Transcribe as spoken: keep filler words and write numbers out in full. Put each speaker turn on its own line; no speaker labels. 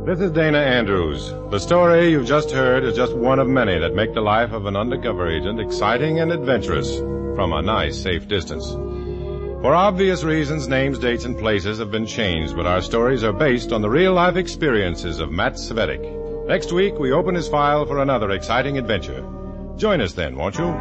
This is Dana Andrews. The story you've just heard is just one of many that make the life of an undercover agent exciting and adventurous from a nice, safe distance. For obvious reasons, names, dates, and places have been changed, but our stories are based on the real-life experiences of Matt Svetich. Next week, we open his file for another exciting adventure. Join us then, won't you?